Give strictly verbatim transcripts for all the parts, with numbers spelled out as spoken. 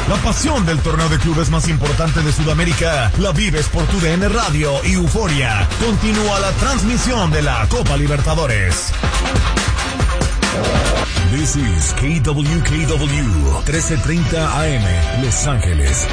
La pasión del torneo de clubes más importante de Sudamérica la vives por tu D N Radio y Euforia. Continúa la transmisión de la Copa Libertadores. This is K W K W trece treinta A M Los Ángeles.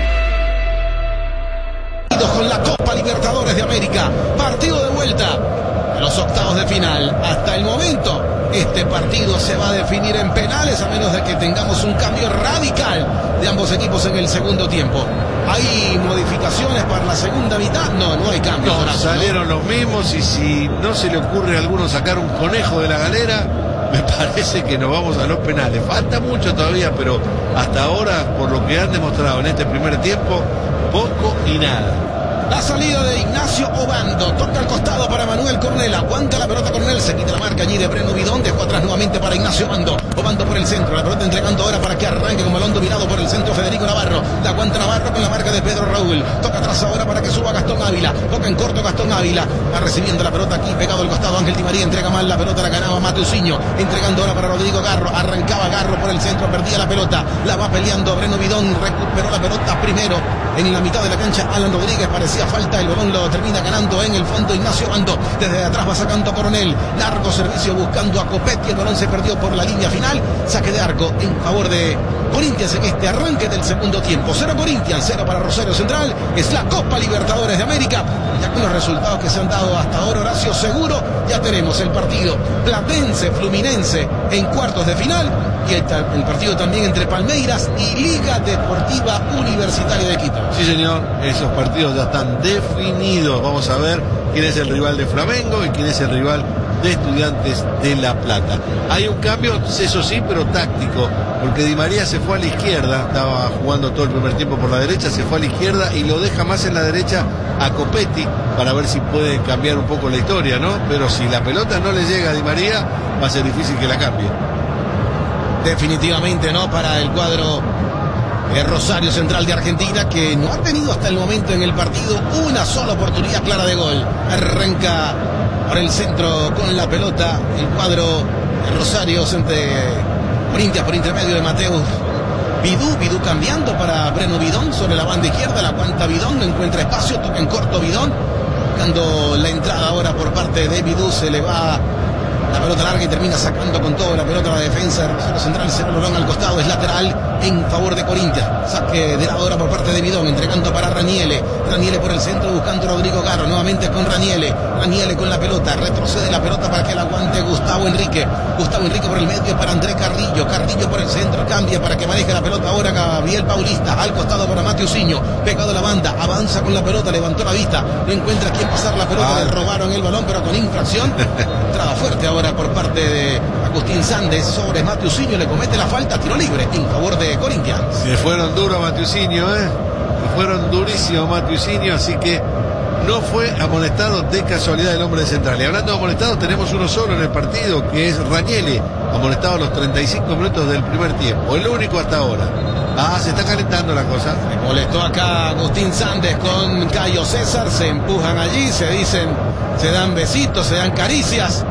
Con la Copa Libertadores de América, partido de vuelta a los octavos de final. Hasta el momento este partido se va a definir en penales, a menos de que tengamos un cambio radical de ambos equipos en el segundo tiempo. ¿Hay modificaciones para la segunda mitad? No, no hay cambios. No, salieron ¿no? los mismos, y si no se le ocurre a alguno sacar un conejo de la galera, me parece que nos vamos a los penales. Falta mucho todavía, pero hasta ahora, por lo que han demostrado en este primer tiempo, poco y nada. La salida de Ignacio Obando, toca al costado para Manuel Cornel, aguanta la pelota Cornel, se quita la marca allí de Breno Bidón, dejó atrás nuevamente para Ignacio Obando, Obando por el centro, la pelota entregando ahora para que arranque con balón dominado por el centro Federico Navarro, la aguanta Navarro con la marca de Pedro Raúl, toca atrás ahora para que suba Gastón Ávila, toca en corto Gastón Ávila, va recibiendo la pelota aquí pegado al costado Ángel Di María, entrega mal la pelota, la ganaba Mateusinho, entregando ahora para Rodrigo Garro, arrancaba Garro por el centro, perdía la pelota, la va peleando Breno Bidón, recuperó la pelota primero en la mitad de la cancha Alan Rodríguez, parecía falta, el balón lo termina ganando en el fondo Ignacio Obando, desde atrás va sacando a Coronel, largo servicio buscando a Copetti, el balón se perdió por la línea final, saque de arco en favor de Corinthians en este arranque del segundo tiempo. Cero Corinthians, cero para Rosario Central, es la Copa Libertadores de América, y aquí los resultados que se han dado hasta ahora, Horacio, seguro ya tenemos el partido Platense Fluminense en cuartos de final, y el, el partido también entre Palmeiras y Liga Deportiva Universitaria de Quito. Sí, señor, esos partidos ya están definidos. Vamos a ver quién es el rival de Flamengo y quién es el rival de Estudiantes de La Plata. Hay un cambio, eso sí, pero táctico, porque Di María se fue a la izquierda, estaba jugando todo el primer tiempo por la derecha, se fue a la izquierda y lo deja más en la derecha a Copetti para ver si puede cambiar un poco la historia, ¿no? Pero si la pelota no le llega a Di María, va a ser difícil que la cambie. Definitivamente no para el cuadro de Rosario Central de Argentina, que no ha tenido hasta el momento en el partido una sola oportunidad clara de gol. Arranca por el centro con la pelota el cuadro de Rosario entre Corinthians por intermedio de Mateus Bidú, Bidú cambiando para Breno Bidón sobre la banda izquierda, la aguanta Bidón, no encuentra espacio, toca en corto Bidón, buscando la entrada ahora por parte de Bidú, se le va la pelota larga y termina sacando con todo la pelota a la defensa de Rosario Central, se lo al costado, es lateral en favor de Corinthians, saque de lado ahora por parte de Bidón, entregando para Raniele, Raniele por el centro buscando a Rodrigo Garro, nuevamente con Raniele, Raniele con la pelota, retrocede la pelota para que la aguante Gustavo Enrique, Gustavo Enrique por el medio para André Carrillo, Carrillo por el centro, cambia para que maneje la pelota ahora Gabriel Paulista, al costado para Mateusinho, pegado a la banda, avanza con la pelota, levantó la vista, no encuentra quién pasar la pelota, ah. le robaron el balón pero con infracción, entrada fuerte ahora por parte de Agustín Sandes sobre Mateusinho, le comete la falta, tiro libre en favor de Corinthians. Se fueron duros a Mateusinho, ¿eh? Se fueron durísimos a Mateusinho, así que no fue amonestado de casualidad el hombre de Central. Y hablando de amonestados, tenemos uno solo en el partido, que es Raniele, amonestado a los treinta y cinco minutos del primer tiempo, el único hasta ahora. Ah, se está calentando la cosa. Se molestó acá Agustín Sandes con Cayo César, se empujan allí, se dicen, se dan besitos, se dan caricias.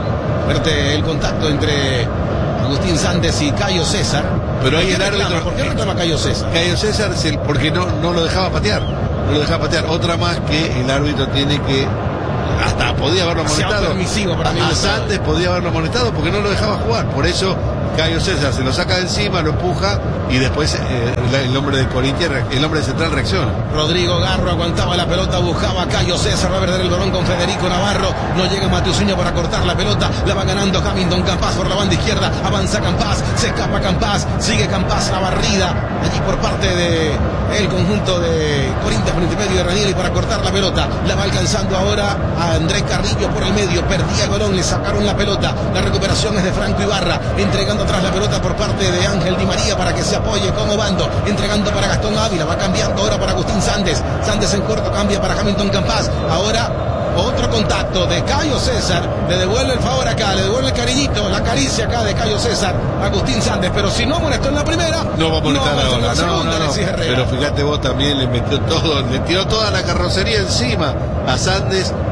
Fuerte el contacto entre Agustín Sandes y Cayo César. Pero ahí el árbitro. ¿Por qué reclama Cayo César? Cayo César porque no, no lo dejaba patear. No lo dejaba patear. Otra más que el árbitro tiene que. Hasta podía haberlo amonestado. Permisivo para mí. A Sandes podía haberlo amonestado porque no lo dejaba jugar. Por eso Cayo César se lo saca de encima, lo empuja y después eh, el hombre de Corinthians, el hombre de Central reacciona. Rodrigo Garro aguantaba la pelota, buscaba a Cayo César, va a perder el balón con Federico Navarro, no llega Mateusinho para cortar la pelota, la va ganando Hamilton Campas por la banda izquierda, avanza Campas, se escapa Campas, sigue Campas, la barrida allí por parte de el conjunto de Corinthians por intermedio de Ranieri para cortar la pelota, la va alcanzando ahora a Andrés Carrillo por el medio, perdía el balón, le sacaron la pelota, la recuperación es de Franco Ibarra, entregando atrás la pelota por parte de Ángel Di María para que se apoye con Obando, entregando para Gastón Ávila, va cambiando ahora para Agustín Sandes, Sandes en corto cambia para Hamilton Campas, ahora otro contacto de Cayo César, le devuelve el favor acá, le devuelve el cariñito, la caricia acá de Cayo César, Agustín Sandes, pero si no amonestó en la primera, no va a amonestar no, ahora, en la no, segunda, no, no. Pero fíjate vos también, le metió todo, le tiró toda la carrocería encima a Sandes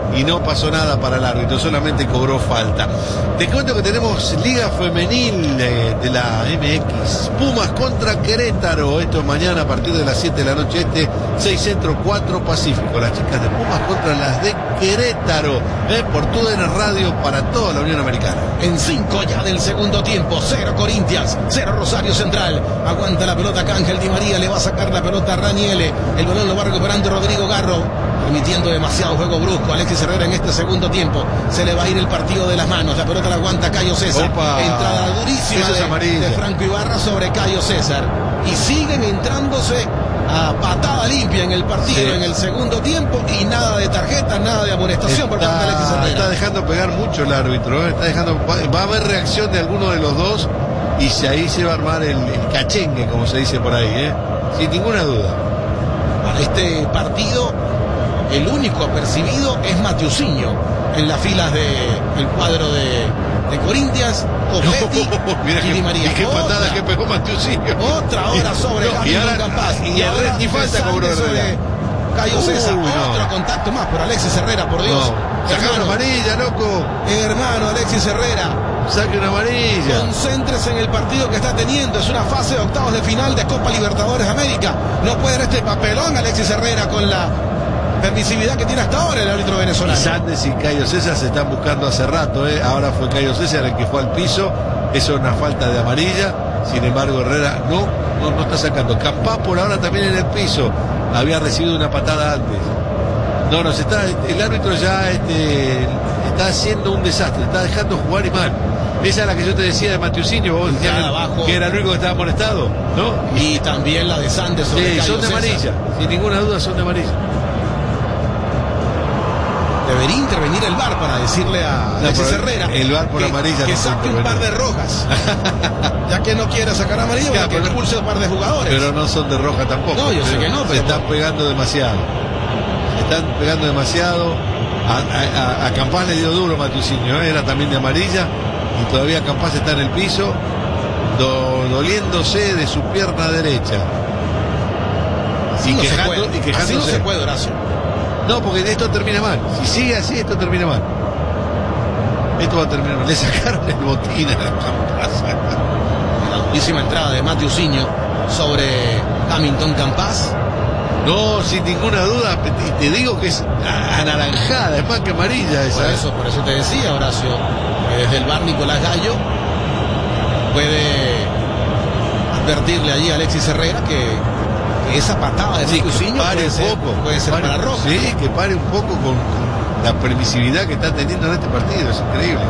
y no pasó nada para el árbitro, solamente cobró falta. Te cuento que tenemos Liga Femenil eh, de la M X, Pumas contra Querétaro, esto es mañana a partir de las siete de la noche este, seis Centro, cuatro Pacífico, las chicas de Pumas contra las de Querétaro, eh, por T U D N Radio para toda la Unión Americana. En cinco ya del segundo tiempo, cero Corinthians, cero Rosario Central, aguanta la pelota acá Ángel Di María, le va a sacar la pelota a Raniele, el balón lo va recuperando Rodrigo Garro, permitiendo demasiado juego brusco. Alexis Herrera en este segundo tiempo, se le va a ir el partido de las manos, la pelota la aguanta Cayo César. Opa. Entrada durísima de, de Franco Ibarra sobre Cayo César, y siguen entrándose a patada limpia en el partido, sí, en el segundo tiempo, y nada de tarjeta, nada de amonestación por parte de Alexis Herrera. Está dejando pegar mucho el árbitro, ¿eh? Está dejando, va, va a haber reacción de alguno de los dos, y si ahí se va a armar el, el cachengue, como se dice por ahí, ¿eh? Sin ninguna duda. Para este partido, el único apercibido es Matiusinho en las filas del cuadro de, de Corinthians, Copetti Mira y Di María. Y qué otra, patada que pegó Matiusinho. Otra hora sobre no, Hamilton Campas. Y, y ahora ni falta cobró sobre Cayo César. Uy, no. Otro contacto más por Alexis Herrera, por Dios. No. Saca una amarilla, loco. Hermano Alexis Herrera. Saque una amarilla. Concéntrese en el partido que está teniendo. Es una fase de octavos de final de Copa Libertadores América. No puede dar este papelón Alexis Herrera con la permisividad que tiene hasta ahora el árbitro venezolano. Y Sandes y Cayo César se están buscando hace rato, ¿eh? Ahora fue Cayo César el que fue al piso. Eso es una falta de amarilla. Sin embargo, Herrera no, no, no está sacando. Campá por ahora también en el piso. Había recibido una patada antes. No, no, se está, el árbitro ya este, está haciendo un desastre. Está dejando jugar y mal. Esa es la que yo te decía de Matiusinho, vos decías abajo, que era el único que estaba molestado, ¿no? Y también la de Sandes sobre Sí, Cayo son de César. amarilla. Sin ninguna duda son de amarilla. Debería intervenir el V A R para decirle a Alexis Herrera el V A R por que, amarilla que no saque un par de rojas. Ya que no quiere sacar amarilla, claro, que expulse un par de jugadores. Pero no son de roja tampoco. No, yo sé que no, Se pero están pegando demasiado. Se están pegando demasiado. A, a, a Campás le dio duro Matiusinho, ¿eh? Era también de amarilla. Y todavía Campás está en el piso, do, doliéndose de su pierna derecha. Así y, no quejando, se puede. y quejándose. Así no se puede, Horacio. No, porque esto termina mal. Si sigue así, esto termina mal. Esto va a terminar mal. Le sacaron el botín a Campás. La durísima entrada de Matiusinho sobre Hamilton Campas. No, sin ninguna duda. Y te digo que es anaranjada, es más que amarilla esa. Por eso, por eso te decía, Horacio, que desde el V A R Nicolás Gallo puede advertirle allí a Alexis Herrera que, que esa patada de sí, Matiusinho pare puede un ser, poco, puede ser pare, para roja. Sí, que pare un poco con, con la permisividad que está teniendo en este partido, es increíble.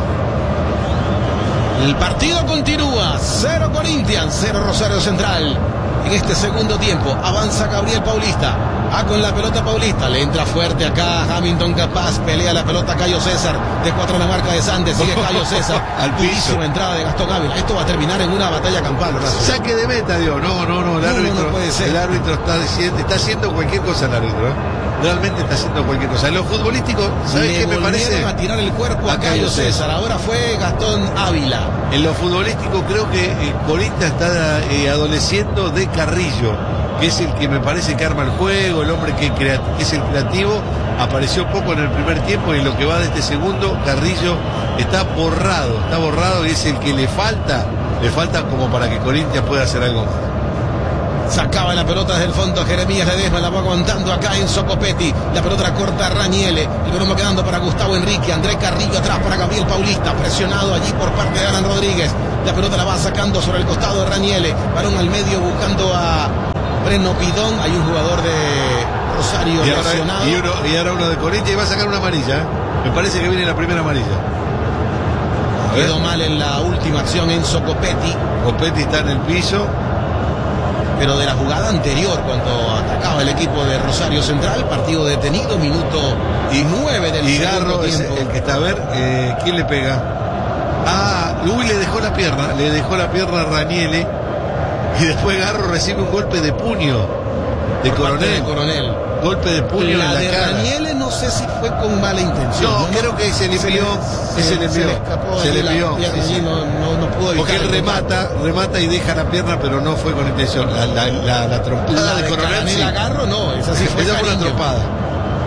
El partido continúa, cero Corinthians, cero Rosario Central. En este segundo tiempo avanza Gabriel Paulista, va con la pelota Paulista, le entra fuerte acá Hamilton Campas, pelea la pelota Cayo César, de cuatro en la marca de Sandes, sigue Cayo César, al piso. Durísima entrada de Gastón Ávila. Esto va a terminar en una batalla campal, Horacio. Saque de meta, Dios. No, no, no, el No, árbitro, no, no puede ser. el árbitro está, diciendo, está haciendo cualquier cosa el árbitro, ¿eh? Realmente está haciendo cualquier cosa. En lo futbolístico, ¿sabes qué me parece? A tirar el cuerpo a, A Cayo Cayo César. César. Ahora fue Gastón Ávila. En lo futbolístico creo que eh, Corinthians está eh, adoleciendo de Carrillo, que es el que me parece que arma el juego, el hombre que, crea, que es el creativo. Apareció poco en el primer tiempo y en lo que va de este segundo, Carrillo está borrado, está borrado y es el que le falta, le falta como para que Corinthians pueda hacer algo más. Sacaba la pelota desde el fondo Jeremías Ledesma, la va aguantando acá Enzo Copetti, la pelota la corta Raniele, el balón va quedando para Gustavo Enrique, André Carrillo atrás para Gabriel Paulista, presionado allí por parte de Alan Rodríguez, la pelota la va sacando sobre el costado de Raniele, balón al medio buscando a Breno Pidón, hay un jugador de Rosario y ahora, lesionado. y, uno, y ahora uno de Corinthians y va a sacar una amarilla, ¿eh? Me parece que viene la primera amarilla. Quedó mal en la última acción Enzo Copetti. Copetti está en el piso. Pero de la jugada anterior, cuando atacaba el equipo de Rosario Central, partido detenido, minuto y nueve del y segundo Garro es tiempo. el que está a ver, eh, ¿quién le pega? Ah, Luis le dejó la pierna, le dejó la pierna a Raniele y después Garro recibe un golpe de puño de Coronel. De Coronel. Golpe de puño la en la de cara. Raniele no sé si fue con mala intención. No, creo que se le envió, se, se le envió, se le escapó se le la envió, pierna, sí, sí. no, no, no pudo evitar. Porque él el remata, remata y deja la pierna, pero no fue con intención. La, la, la, la trompada La de de Coronel. Coronel Sí. Agarro no, esa sí fue Esa fue una cariño. trompada.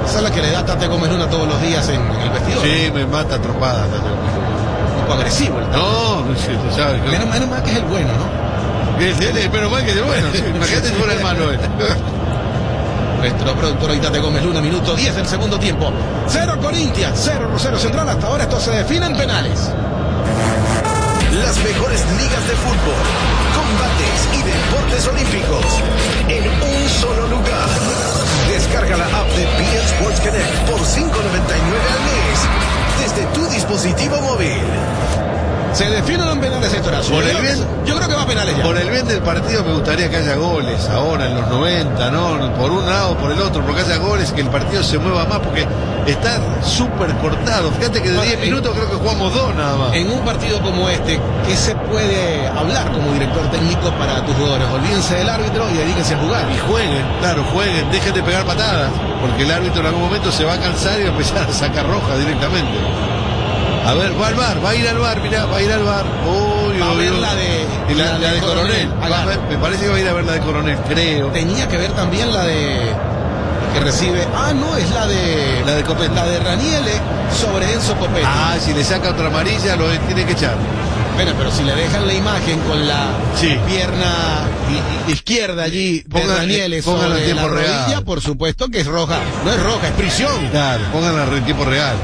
Esa es la que le da Tate Gómez Luna todos los días en, en el vestidor. Sí, me mata tropada. Un poco agresivo el Tate. No, no sé, tú sabes. Menos, menos mal que es el bueno, ¿no? Que es él, menos mal que es el bueno. Sí, imagínate si fuera el malo él. Nuestro productor hoy, Tate Gómez Luna, minuto diez del segundo tiempo. Cero Corinthians, cero Rosario Central. Hasta ahora esto se define en penales. Las mejores ligas de fútbol, combates y deportes olímpicos en un solo lugar. Descarga la app de B N Sports Connect por cinco noventa y nueve al mes desde tu dispositivo móvil. Se definen en penales esto, Horacio. Por yo, el creo bien, que, yo creo que va a penales ya. Por el bien del partido me gustaría que haya goles ahora en los noventa, ¿no? Por un lado o por el otro, porque haya goles, que el partido se mueva más, porque está súper cortado. Fíjate que de diez minutos creo que jugamos dos nada más. En un partido como este, ¿qué se puede hablar como director técnico para tus jugadores? Olvídense del árbitro y dedíquense a jugar. Y jueguen, claro, jueguen, dejen de pegar patadas, porque el árbitro en algún momento se va a cansar y va a empezar a sacar roja directamente. A ver, va al bar, va a ir al bar, mirá, va a ir al bar. Uy, va a ver uy, la de, y la, la la de de Coronel. Coronel. Va a ver, me parece que va a ir a ver la de Coronel, creo. Tenía que ver también la de que recibe. Ah, no, es la de La de Copete. La de Raniele sobre Enzo Copete. Ah, si le saca otra amarilla, lo tiene que echar. Bueno, pero si le dejan la imagen con la Sí. pierna i- izquierda allí de Pongan- Raniele pónganla en sobre la tiempo rodilla, real. por supuesto que es roja. No es roja, es prisión. Claro, pónganla en tiempo real.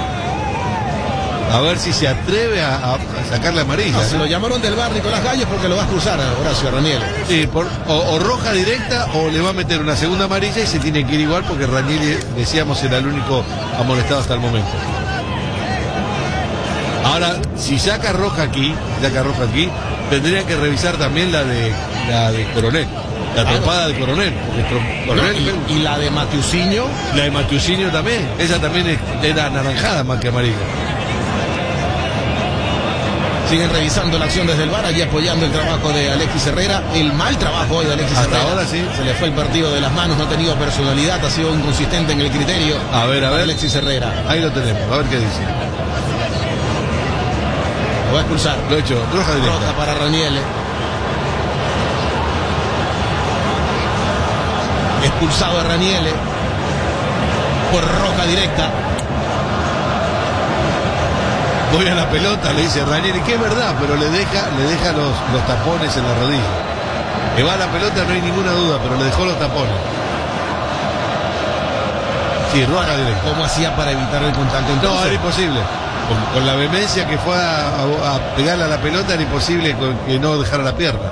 A ver si se atreve a, a sacar la amarilla. No, se lo llamaron del bar Nicolás Gallos porque lo va a cruzar a Horacio Raniele. Sí, por- o, o roja directa o le va a meter una segunda amarilla y se tiene que ir igual porque Ranieri, decíamos, era el único amonestado hasta el momento. Ahora, si saca roja aquí, saca roja aquí, tendría que revisar también la de la de Coronel, la Claro. trompada de Coronel. porque trom- Coronel No, y, y la de Matiusinho, la de Matiusinho también, esa también es- era anaranjada más que amarilla. siguen revisando la acción desde el bar, allí apoyando el trabajo de Alexis Herrera. El mal trabajo hoy de Alexis Hasta Herrera. ahora sí. Se le fue el partido de las manos, no ha tenido personalidad, ha sido inconsistente en el criterio. A ver, a ver. Alexis Herrera. Ahí lo tenemos, a ver qué dice. Lo va a expulsar. Lo he hecho, roja directa. Roja para Raniele. Expulsado a Raniele por roja directa. Voy a la pelota, le dice Ranieri, que es verdad, pero le deja, le deja los, los tapones en la rodilla. Que va a la pelota, no hay ninguna duda, pero le dejó los tapones. Sí, roja directa. ¿Cómo hacía para evitar el contacto No, entonces? era imposible. Con, con la vehemencia que fue a, a- a pegarle a la pelota, era imposible con- que no dejara la pierna.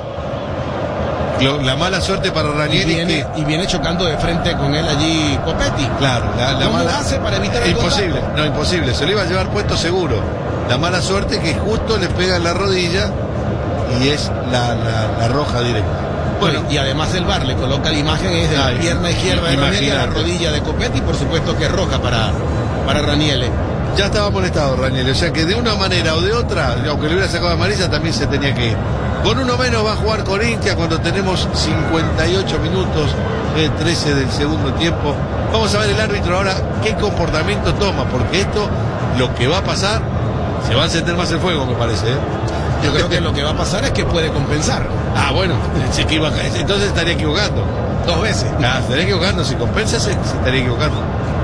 Lo- la mala suerte para Y Ranieri es viene, que... y viene chocando de frente con él allí Copetti. Claro, la, la ¿Cómo mala... hace para evitar el Imposible, contacto? no, imposible. Se lo iba a llevar puesto seguro. La mala suerte que justo le pega en la rodilla y es la, la- la roja directa. Bueno, y además del bar le coloca la imagen es de Ay, la pierna izquierda de Raniele a la imagínate. rodilla de Copetti, por supuesto que es roja para, para Raniele. Ya estaba molestado Ranieri, o sea que de una manera o de otra, aunque le hubiera sacado amarilla, también se tenía que ir. Con uno menos va a jugar Corinthians cuando tenemos cincuenta y ocho minutos, eh, trece del segundo tiempo. Vamos a ver el árbitro ahora qué comportamiento toma, porque esto, lo que va a pasar, se va a encender más el fuego, me parece. ¿eh? Yo creo que lo que va a pasar es que puede compensar Ah, bueno, se equivoca, entonces estaría equivocando. dos veces. Ah, estaría equivocando, si compensa se, se estaría equivocando.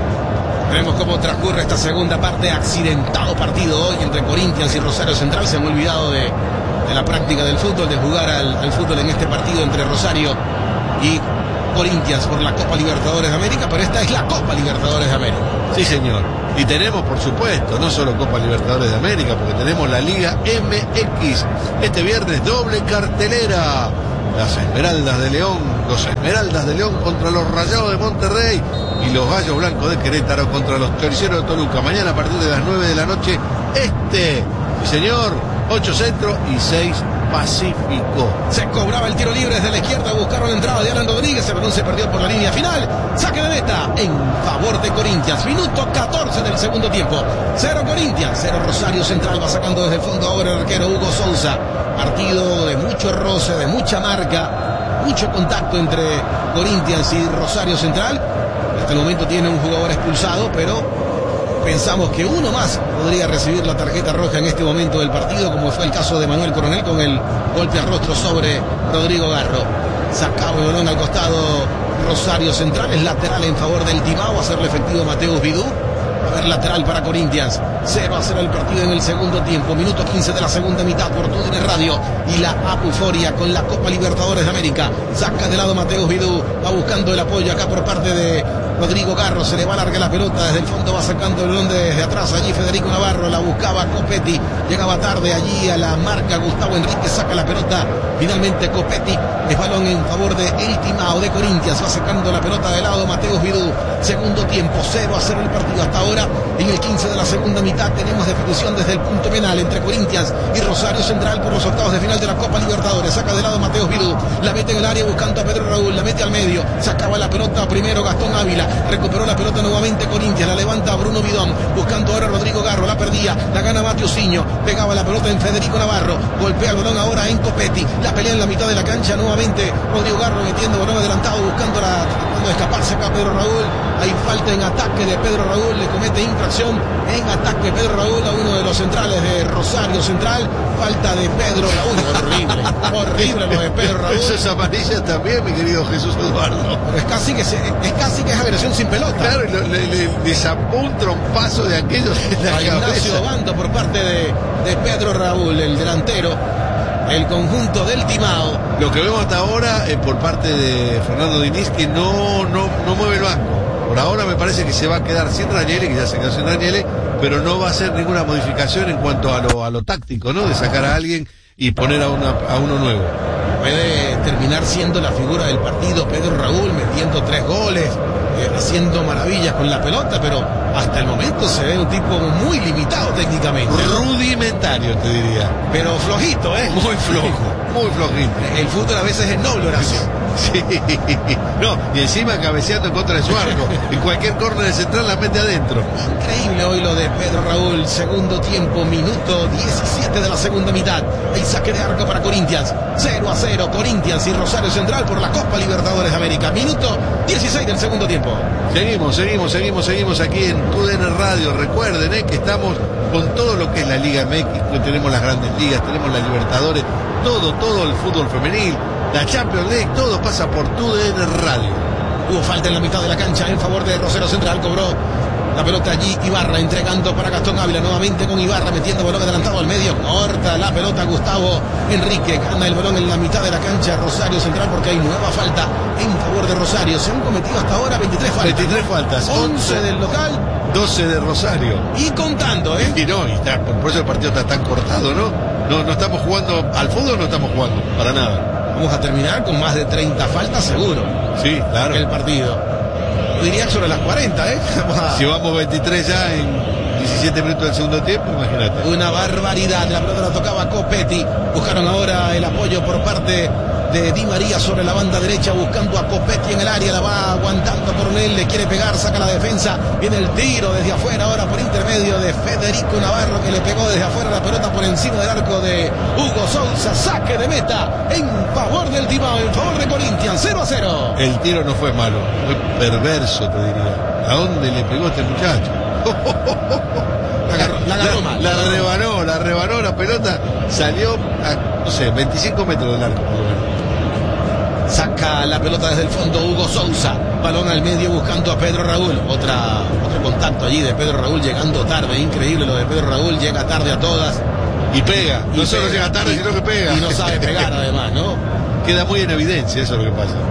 Veremos cómo transcurre esta segunda parte. Accidentado partido hoy entre Corinthians y Rosario Central. Se han olvidado de, de la práctica del fútbol, de jugar al, al fútbol en este partido entre Rosario y Corinthians por la Copa Libertadores de América, pero esta es la Copa Libertadores de América. Sí, señor. Y tenemos, por supuesto, no solo Copa Libertadores de América, porque tenemos la Liga M X. Este viernes doble cartelera. Las Esmeraldas de León, los Esmeraldas de León contra los Rayados de Monterrey y los Gallos Blancos de Querétaro contra los Choriceros de Toluca. Mañana a partir de las nueve de la noche, este, sí señor, ocho Centro y seis Pacífico. Se cobraba el tiro libre desde la izquierda, buscaron la entrada de Alan Rodríguez, el balón se perdió por la línea final. Saque de meta en favor de Corinthians. Minuto catorce del segundo tiempo. Cero Corinthians, cero Rosario Central. Va sacando desde el fondo ahora el arquero Hugo Sousa. Partido de mucho roce, de mucha marca, mucho contacto entre Corinthians y Rosario Central. Hasta el momento tiene un jugador expulsado, pero pensamos que uno más podría recibir la tarjeta roja en este momento del partido, como fue el caso de Manuel Coronel con el golpe al rostro sobre Rodrigo Garro. Sacaba el balón al costado Rosario Central. Es lateral en favor del Timao. A hacerle efectivo Mateus Vidú. A ver, lateral para Corinthians. cero a cero el partido en el segundo tiempo. Minuto quince de la segunda mitad por T U D N Radio. Y la Apuforia con la Copa Libertadores de América. Saca de lado Mateus Vidú. Va buscando el apoyo acá por parte de Rodrigo Garro. Se le va a largar la pelota. Desde el fondo va sacando el balón desde atrás. Allí Federico Navarro. La buscaba Copetti. Llegaba tarde allí a la marca Gustavo Enrique. Saca la pelota. Finalmente Copetti. Es balón en favor de El Timao de Corinthians. Va sacando la pelota de lado Mateus Vidú. Segundo tiempo. cero a cero el partido hasta ahora. En el quince de la segunda mitad tenemos definición desde el punto penal entre Corinthians y Rosario Central por los octavos de final de la Copa Libertadores. Saca de lado Mateus Vidú. La mete en el área buscando a Pedro Raúl. La mete al medio. Sacaba la pelota primero Gastón Ávila. Recuperó la pelota nuevamente Corinthians. La levanta Bruno Bidón. Buscando ahora Rodrigo Garro. La perdía. La gana Matiusinho. Pegaba la pelota en Federico Navarro. Golpea el balón ahora en Copetti. La pelea en la mitad de la cancha nuevamente. Rodrigo Garro metiendo balón adelantado. Buscando la, tratando de escaparse acá Pedro Raúl. Hay falta en ataque de Pedro Raúl. Le comete infracción en ataque Pedro Raúl a uno de los centrales de Rosario Central. Falta de Pedro Raúl. Horrible. Horrible lo de Pedro Raúl. Eso es amarilla también, mi querido Jesús Eduardo. Pero es casi que, se, es, casi que es agresión sin pelota. Claro, le, le, le, le zampó un trompazo de aquellos en la a Ignacio cabeza. Bando por parte de, de Pedro Raúl, el delantero. El conjunto del Timao. Lo que vemos hasta ahora eh, por parte de Fernando Diniz, que no, no, no mueve el banco. Por ahora me parece que se va a quedar sin Ranieri, que ya se quedó sin Ranieri, pero no va a hacer ninguna modificación en cuanto a lo, a lo táctico, ¿no? De sacar a alguien y poner a, una, a uno nuevo. Puede terminar siendo la figura del partido Pedro Raúl, metiendo tres goles, eh, haciendo maravillas con la pelota, pero hasta el momento se ve un tipo muy limitado técnicamente, ¿no? Rudimentario, te diría. Pero flojito, ¿eh? Muy flojo, muy flojito. El fútbol a veces es noble, Horacio. Sí, no, y encima cabeceando en contra de su arco. En cualquier córner de central la mete adentro. Increíble hoy lo de Pedro Raúl. Segundo tiempo, minuto diecisiete de la segunda mitad. El saque de arco para Corinthians. cero a cero, Corinthians y Rosario Central por la Copa Libertadores de América. Minuto dieciséis del segundo tiempo. Seguimos, seguimos, seguimos, seguimos aquí en T U D N Radio. Recuerden eh, que estamos con todo lo que es la Liga M X. Tenemos las grandes ligas, tenemos la Libertadores, todo, todo el fútbol femenil. La Champions League, todo pasa por T U D N Radio. Hubo falta en la mitad de la cancha en favor de Rosario Central. Cobró la pelota allí Ibarra, entregando para Gastón Ávila. Nuevamente con Ibarra, metiendo balón adelantado al medio. Corta la pelota Gustavo Enrique. Gana el balón en la mitad de la cancha Rosario Central porque hay nueva falta en favor de Rosario. Se han cometido hasta ahora veintitrés faltas. veintitrés faltas. once del local. doce de Rosario. Y contando, ¿eh? Y no, y está, por eso el partido está tan cortado, ¿no? No, no estamos jugando, al fútbol no estamos jugando, para nada. Vamos a terminar con más de treinta faltas seguro. Sí, claro. El partido. Yo diría sobre las cuarenta, ¿eh? Si vamos veintitrés ya en diecisiete minutos del segundo tiempo, imagínate. Una barbaridad. La pelota la tocaba Copetti. Buscaron ahora el apoyo por parte de Di María sobre la banda derecha, buscando a Copetti en el área. La va aguantando Coronel, le quiere pegar, saca la defensa. Viene el tiro desde afuera ahora por intermedio de Federico Navarro, que le pegó desde afuera la pelota por encima del arco de Hugo Sousa. Saque de meta en favor del Timao, en favor de Corinthians. cero a cero. El tiro no fue malo, fue perverso, te diría. ¿A dónde le pegó este muchacho? La agarró, la agarró mal. La rebanó, la rebanó la pelota, salió a, no sé, veinticinco metros del arco, por lo menos. Saca la pelota desde el fondo Hugo Sousa. Balón al medio buscando a Pedro Raúl. Otra, otro contacto allí de Pedro Raúl llegando tarde. Increíble lo de Pedro Raúl. Llega tarde a todas. Y pega. No y solo pega, llega tarde, y, sino que pega. Y no sabe pegar además, ¿no? Queda muy en evidencia, eso es lo que pasa.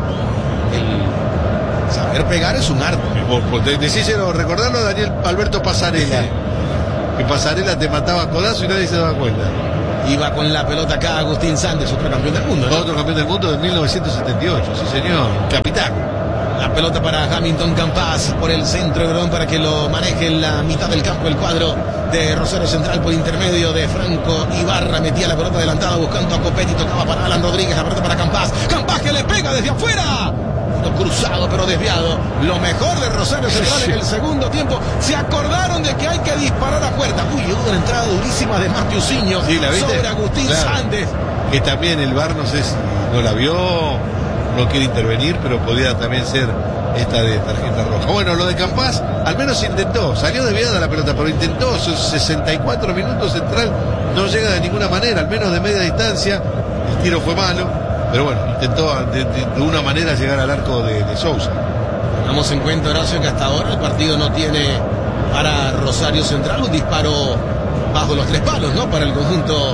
El saber pegar es un arte. Decíselo, recordarlo a Daniel Alberto Pasarela. Que Pasarela te mataba a codazo y nadie se daba cuenta. Iba con la pelota acá Agustín Sández, otro campeón del mundo, ¿no? Otro campeón del mundo de mil novecientos setenta y ocho, sí señor, capitán. La pelota para Hamilton Campas por el centro de balón para que lo maneje en la mitad del campo el cuadro de Rosario Central por intermedio de Franco Ibarra. Metía la pelota adelantada buscando a Copetti, tocaba para Alan Rodríguez, la pelota para Campas. Campas que le pega desde afuera. Cruzado pero desviado. Lo mejor de Rosario Central en el segundo tiempo. Se acordaron de que hay que disparar a puerta. Uy, hubo una entrada durísima de Matiusinho sí, ¿la viste? sobre Agustín claro. Sández. Que también el V A R no sé si no la vio, no quiere intervenir, pero podía también ser esta de tarjeta roja. Bueno, lo de Campas, al menos intentó, salió desviada la pelota, pero intentó sus sesenta y cuatro minutos Central, no llega de ninguna manera, al menos de media distancia. El tiro fue malo. pero bueno, intentó de, de, de una manera llegar al arco de, de Sousa. Tengamos en cuenta, Horacio, que hasta ahora el partido no tiene para Rosario Central un disparo bajo los tres palos, ¿no? Para el conjunto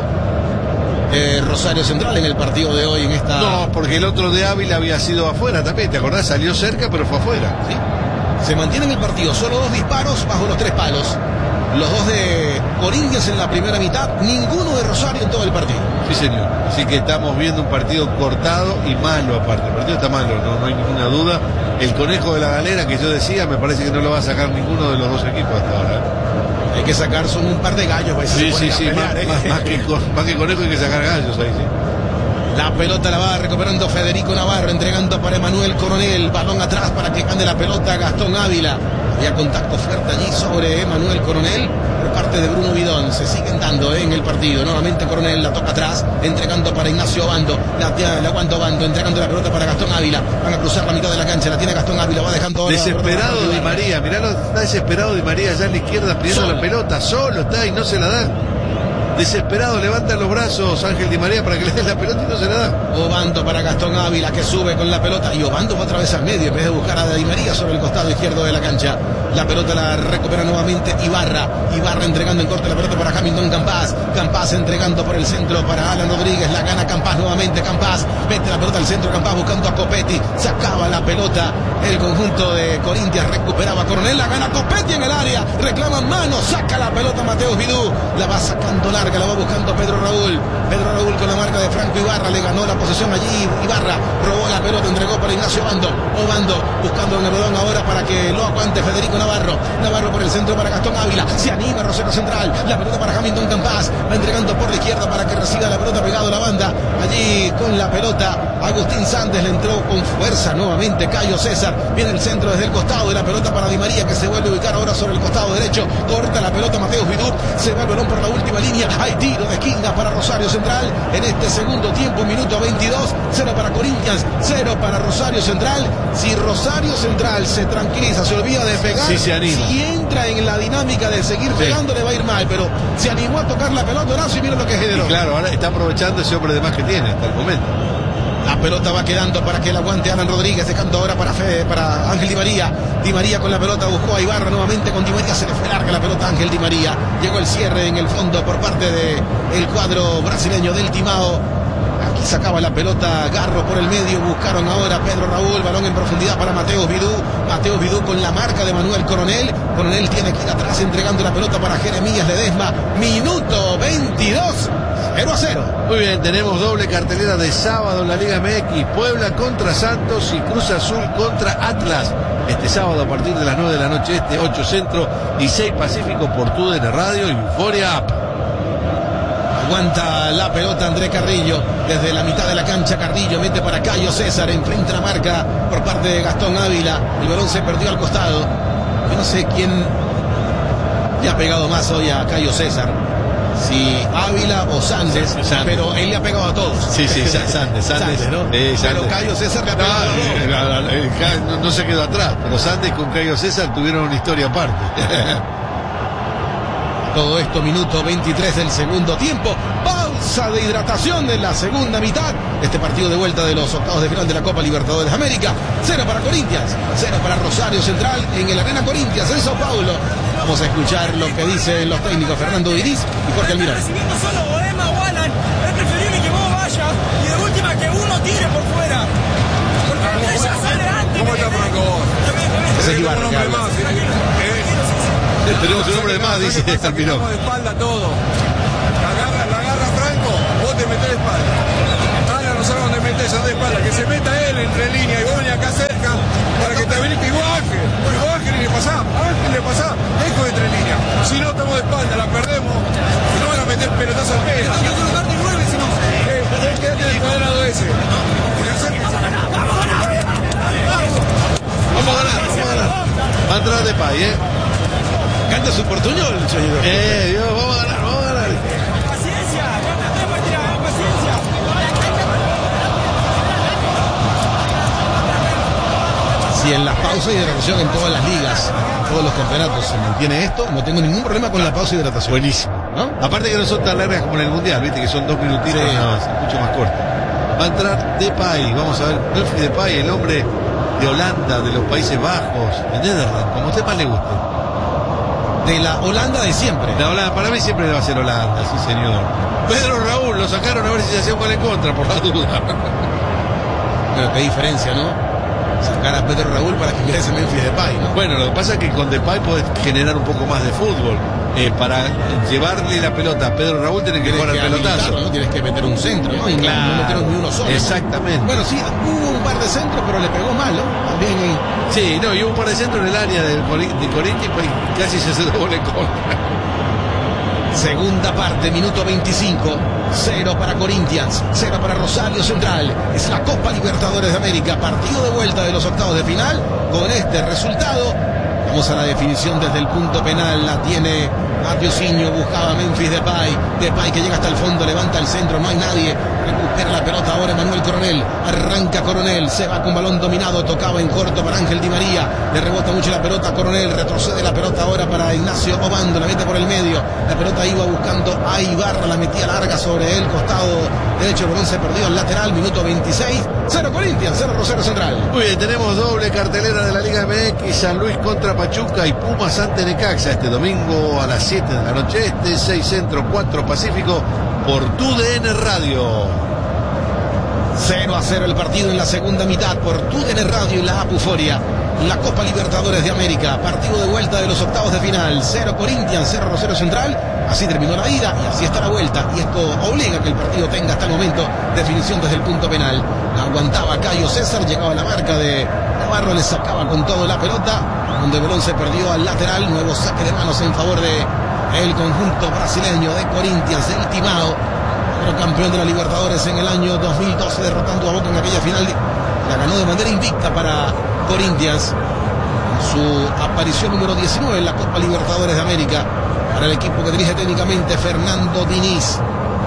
de Rosario Central en el partido de hoy en esta... No, porque el otro de Ávila había sido afuera también, ¿te acordás? Salió cerca, pero fue afuera, ¿sí? Se mantiene en el partido, solo dos disparos bajo los tres palos. Los dos de Corinthians en la primera mitad, ninguno de Rosario en todo el partido. Sí, señor. Así que estamos viendo un partido cortado y malo aparte. El partido está malo, no, no hay ninguna duda. El conejo de la galera que yo decía, me parece que no lo va a sacar ninguno de los dos equipos hasta ahora. Hay que sacar, son un par de gallos. Pues, sí, sí, sí, pelear, más, ¿eh? más, más, que, más que conejo hay que sacar gallos ahí, sí. La pelota la va recuperando Federico Navarro, entregando para Emanuel Coronel, balón atrás para que ande la pelota Gastón Ávila. Había contacto fuerte allí sobre Emanuel Coronel por parte de Bruno Vidón. Se siguen dando ¿eh? en el partido. Nuevamente Coronel la toca atrás, entregando para Ignacio Obando. La, la aguanta Obando, entregando la pelota para Gastón Ávila. Van a cruzar la mitad de la cancha, la tiene Gastón Ávila, va dejando... Desesperado Di María, mirá, está desesperado Di María allá a la izquierda pidiendo solo la pelota, solo está y no se la da. Desesperado, levanta los brazos Ángel Di María para que le dé la pelota y no se la da. Obando para Gastón Ávila, que sube con la pelota, y Obando va a atravesar medio en vez de buscar a Di María sobre el costado izquierdo de la cancha. La pelota la recupera nuevamente Ibarra. Ibarra entregando en corte la pelota para Hamilton Campás. Campás entregando por el centro para Alan Rodríguez. La gana Campás nuevamente. Campás mete la pelota al centro. Campás buscando a Copetti. Sacaba la pelota el conjunto de Corinthians. Recuperaba Coronel. La gana Copetti en el área. Reclama mano. Saca la pelota Mateus Vidú. La va sacando larga. La va buscando Pedro Raúl. Pedro Raúl con la marca de Franco Ibarra. Le ganó la posesión allí. Ibarra robó la pelota. Entregó para Ignacio Obando. Obando buscando en el redón ahora para que lo aguante Federico Navarro. Navarro por el centro para Gastón Ávila. Se anima Rosario Central. La pelota para Hamilton Campás. Va entregando por la izquierda para que reciba la pelota pegado a la banda. Allí con la pelota Agustín Sandes le entró con fuerza nuevamente Cayo César. Viene el centro desde el costado de la pelota para Di María, que se vuelve a ubicar ahora sobre el costado derecho. Corta la pelota Mateus Vidú. Se va el balón por la última línea. Hay tiro de esquina para Rosario Central en este segundo tiempo, minuto veintidós. Cero para Corinthians, cero para Rosario Central. Si Rosario Central se tranquiliza, se olvida de pegar, sí, se anima. Si entra en la dinámica de seguir sí. pegando, le va a ir mal, pero se animó a tocar la pelota Horacio y mira lo que generó. Y claro, ahora está aprovechando ese hombre de más que tiene hasta el momento. La pelota va quedando para que la aguante Alan Rodríguez, dejando ahora para Fe, para Ángel Di María. Di María con la pelota buscó a Ibarra nuevamente con Di María, se le fue larga la pelota a Ángel Di María. Llegó el cierre en el fondo por parte del cuadro brasileño del Timao. Aquí sacaba la pelota Garro por el medio, buscaron ahora Pedro Raúl, balón en profundidad para Mateus Vidú. Mateus Vidú con la marca de Manuel Coronel. Coronel tiene que ir atrás entregando la pelota para Jeremías Ledesma. Minuto veintidós. cero a cero. Muy bien, tenemos doble cartelera de sábado en la Liga M X. Puebla contra Santos y Cruz Azul contra Atlas. Este sábado a partir de las nueve de la noche, este ocho Centro y seis Pacífico por T U D N Radio y Euforia App. Aguanta la pelota André Carrillo desde la mitad de la cancha. Carrillo mete para Cayo César, enfrenta la marca por parte de Gastón Ávila. El balón se perdió al costado. Yo no sé quién le ha pegado más hoy a Cayo César, si Ávila o Sandes, sí, Sandes, pero él le ha pegado a todos. Sí, sí, Sandes, Sandes, Sandes, ¿no? Sí, Sandes. Pero Cayo César le ha pegado no, a todos. No, no se quedó atrás, pero Sandes con Cayo César tuvieron una historia aparte. Todo esto, minuto veintitrés del segundo tiempo. Pausa de hidratación de la segunda mitad. Este partido de vuelta de los octavos de final de la Copa Libertadores de América. Cero para Corinthians, cero para Rosario Central en el Arena Corinthians en Sao Paulo. Vamos a escuchar lo que dicen los técnicos Fernando Diniz y Jorge Almirón. Recibiendo solo Boema o Alan, es preferible que vos vayas y de última que uno tire por fuera. Porque ella sale antes. ¿Cómo está Franco vos? Ese es Ibarra. Tenemos un hombre de más, dice Almirón. De espalda todo. La agarra, la agarra Franco, vos te metés de espalda. Ana no sabe dónde metés, anda de espalda. Que se meta él entre línea y vos venís acá cerca para que te habilite. Y vos Ángel, vos Ángel y le pasá, Ángel le pasá, dejo de entre línea. Si no estamos de espalda, la perdemos. No van a meter pelotazo al pelo. Yo quiero darte nueve si no. Eh, quédate en el cuadrado ese. ¡Vamos a ganar! ¡Vamos a ganar! Vamos a ganar, vamos a ganar. Va a entrar de pay, eh. Canta su portuñol, señor. Eh, Dios, vamos a ganar, vamos a ganar. ¡Paciencia! ¡Paciencia! Si en las pausas de hidratación en todas las ligas, en todos los campeonatos se mantiene esto, no tengo ningún problema con la pausa de hidratación. Buenísimo, ¿no? Aparte que no son tan largas como en el Mundial, viste que son dos minutitos sí. nada más, mucho más corto. Va a entrar Depay, vamos a ver, Memphis Depay, el hombre de Holanda, de los Países Bajos, de Netherlands, como a usted más le guste. De la Holanda de siempre. La Holanda, para mí siempre va a ser Holanda, sí señor. Pedro Raúl, lo sacaron a ver si se hacía un gol en contra, por la duda. Pero qué diferencia, ¿no? Sacar a Pedro Raúl para que ingrese Memphis Depay, ¿no? Bueno, lo que pasa es que con Depay podés generar un poco más de fútbol. Eh, para llevarle la pelota a Pedro Raúl tenés que jugar al pelotazo, ¿no? Tienes que meter un centro, ¿no? Y claro, no metieron ni uno solo. Exactamente. ¿No? Bueno, sí, hubo un par de centros, pero le pegó mal, ¿no? También en... Sí, no, y hubo un par de centros en el área de, de Corinthians y casi se hace doble contra. Segunda parte, minuto veinticinco. Cero para Corinthians, cero para Rosario Central. Es la Copa Libertadores de América. Partido de vuelta de los octavos de final. Con este resultado, vamos a la definición desde el punto penal. La tiene Mateusinho, buscaba Memphis Depay. Depay que llega hasta el fondo, levanta el centro, no hay nadie. Recupera la pelota ahora Emanuel Coronel. Arranca Coronel, se va con balón dominado. Tocaba en corto para Ángel Di María. Le rebota mucho la pelota a Coronel. Retrocede la pelota ahora para Ignacio Obando. La mete por el medio. La pelota iba buscando a Ibarra. La metía larga sobre el costado derecho. El balón se perdió al lateral. Minuto veintiséis. Cero Corinthians, cero Rosario Central. Muy bien, tenemos doble cartelera de la Liga M X. San Luis contra Pachuca y Pumas ante Necaxa. Este domingo a las siete de la noche. Este, seis Centro, cuatro Pacífico. Por Tu D N Radio. cero a cero el partido en la segunda mitad por Tu D N Radio y la Apuforia. La Copa Libertadores de América, partido de vuelta de los octavos de final. Cero Corinthians, cero Rosario Central. Así terminó la ida y así está la vuelta. Y esto obliga a que el partido tenga hasta el momento definición desde el punto penal. La aguantaba Cayo César, llegaba a la marca de Navarro, le sacaba con todo la pelota, donde el balón se perdió al lateral. Nuevo saque de manos en favor de el conjunto brasileño de Corinthians, del Timao, pero campeón de la Libertadores en el año dos mil doce, derrotando a Boca en aquella final. La ganó de manera invicta para Corinthians, su aparición número diecinueve en la Copa Libertadores de América, para el equipo que dirige técnicamente Fernando Diniz.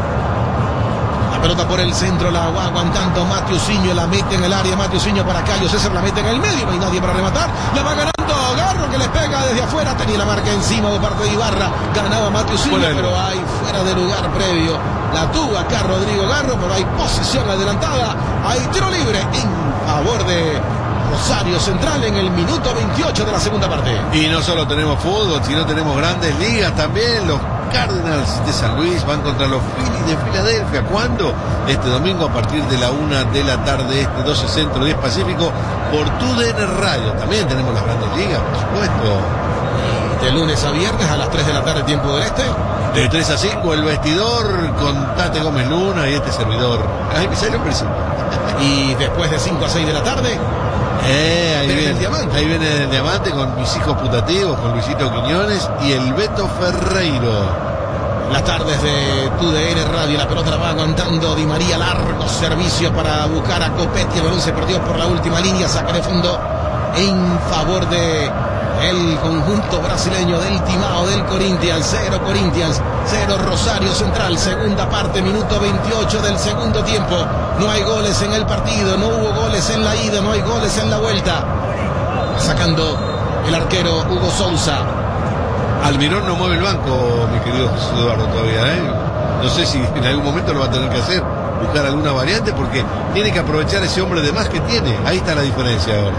La pelota por el centro, la va aguantando Mateusinho, la mete en el área, Mateusinho para Cayo César, la mete en el medio, no hay nadie para rematar, la va ganando Garro, que le pega desde afuera, tenía la marca encima de parte de Ibarra, ganaba Mateusinho, pero hay fuera de lugar previo, la tuvo acá Rodrigo Garro, pero hay posición adelantada, hay tiro libre en favor de Rosario Central en el minuto veintiocho de la segunda parte. Y no solo tenemos fútbol, sino tenemos grandes ligas también. Los Cardinals de San Luis van contra los Phillies de Filadelfia. ¿Cuándo? Este domingo a partir de la una de la tarde, este doce Centro, diez Pacífico, por Tu D N Radio. También tenemos las grandes ligas, por supuesto. De lunes a viernes a las tres de la tarde, tiempo del este. De tres a cinco, el vestidor con Tate Gómez Luna y este servidor. Ahí me salió preciso. Y después de cinco a seis de la tarde, Eh, ahí, viene, el diamante. ahí viene el diamante con mis hijos putativos, con Luisito Quiñones y el Beto Ferreiro. Las tardes de Tu D N Radio, la pelota la va aguantando Di María, largo servicio para buscar a Copetti, el balón se perdió por la última línea, saca de fondo en favor de el conjunto brasileño del Timao, del Corinthians. Cero Corinthians, cero Rosario Central. Segunda parte, minuto veintiocho del segundo tiempo. No hay goles en el partido, no hubo goles en la ida, no hay goles en la vuelta. Sacando el arquero Hugo Sousa. Almirón no mueve el banco, mi querido Jesús Eduardo, todavía, ¿eh? No sé si en algún momento lo va a tener que hacer, buscar alguna variante, porque tiene que aprovechar ese hombre de más que tiene. Ahí está la diferencia ahora.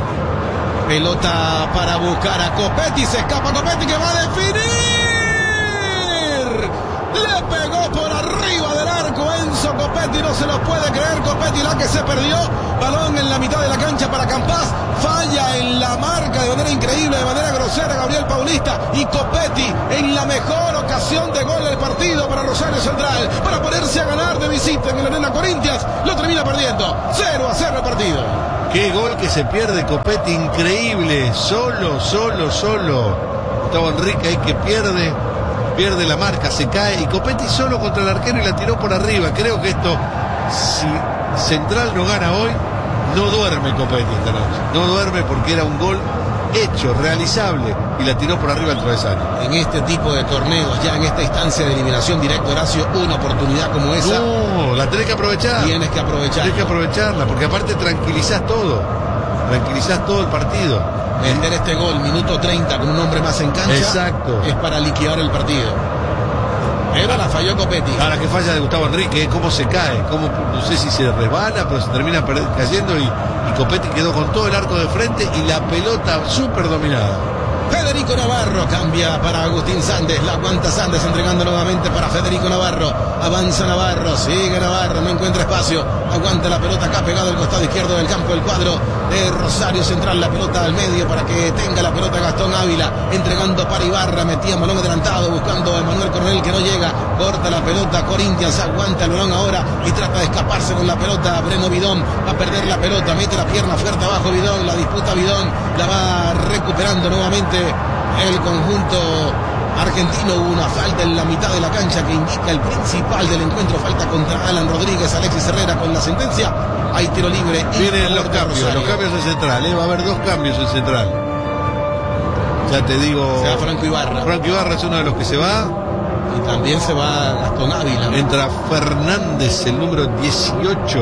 Pelota para buscar a Copetti, se escapa Copetti que va a definir. Le pegó por arriba del arco Enzo Copetti, no se lo puede creer. Copetti, la que se perdió, balón en la mitad de la cancha para Campas, falla en la marca de manera increíble, de manera grosera Gabriel Paulista, y Copetti en la mejor ocasión de gol del partido para Rosario Central, para ponerse a ganar de visita en el Arena Corinthians, lo termina perdiendo, cero a cero el partido. Qué gol que se pierde Copetti, increíble, solo, solo, solo. Gustavo Enrique ahí que pierde, pierde la marca, se cae, y Copetti solo contra el arquero y la tiró por arriba. Creo que esto, si Central no gana hoy, no duerme Copetti esta noche. No duerme porque era un gol hecho, realizable, y la tiró por arriba al travesaño. En este tipo de torneos, ya en esta instancia de eliminación directa, Horacio, una oportunidad como esa, no, la tenés que aprovechar. Tienes que aprovecharla. Tienes que aprovecharla, porque aparte tranquilizás todo. Tranquilizás todo el partido. Vender este gol, minuto treinta, con un hombre más en cancha. Exacto. Es para liquidar el partido. Pero la falló Copetti. Ahora que falla de Gustavo Enrique, cómo se cae, cómo, no sé si se resbala, pero se termina cayendo y, y Copetti quedó con todo el arco de frente y la pelota súper dominada. Federico Navarro cambia para Agustín Sandes, la aguanta Sandes entregando nuevamente para Federico Navarro, avanza Navarro, sigue Navarro, no encuentra espacio, aguanta la pelota acá pegado al costado izquierdo del campo, el cuadro de Rosario Central, la pelota al medio para que tenga la pelota Gastón Ávila, entregando para Ibarra, metía balón adelantado, buscando a Emanuel Coronel que no llega, corta la pelota, Corinthians aguanta el balón ahora y trata de escaparse con la pelota, Breno Bidón va a perder la pelota, mete la pierna fuerte abajo Bidón, la disputa Bidón, la va recuperando nuevamente el conjunto argentino. Hubo una falta en la mitad de la cancha que indica el principal del encuentro, falta contra Alan Rodríguez, Alexis Herrera con la sentencia, hay tiro libre. Vienen los cambios, los cambios en central, ¿eh? Va a haber dos cambios en central. Ya te digo. Se va Franco Ibarra. Franco Ibarra es uno de los que se va. Y también se va Gastón Ávila. Entra Fernández, el número dieciocho.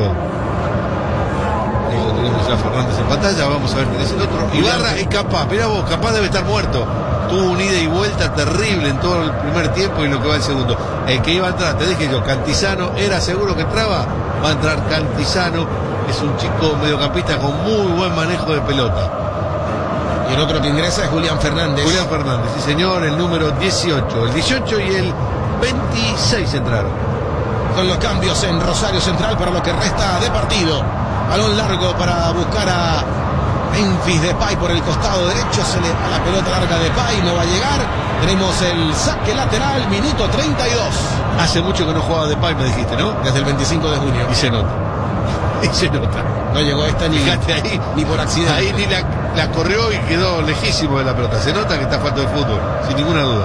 Eso tenemos ya Fernández en pantalla, vamos a ver quién es el otro. Ibarra es capaz, mirá vos, capaz debe estar muerto. Tuvo un ida y vuelta terrible en todo el primer tiempo y lo que va el segundo. El que iba a entrar, te dije yo, Cantizano, era seguro que entraba, va a entrar Cantizano, es un chico mediocampista con muy buen manejo de pelota. Y el otro que ingresa es Julián Fernández. Julián Fernández, sí señor, el número dieciocho, el dieciocho y el veintiséis entraron. Con los cambios en Rosario Central para lo que resta de partido. Balón largo para buscar a Memphis Depay por el costado derecho, se le va la pelota larga de Depay, no va a llegar. Tenemos el saque lateral, minuto treinta y dos. Hace mucho que no jugaba Depay, me dijiste, ¿no? Desde el veinticinco de junio. Y se nota. Y se nota. No llegó esta ni, ahí, ni por accidente. Ahí ni la, la corrió y quedó lejísimo de la pelota. Se nota que está falta de fútbol, sin ninguna duda.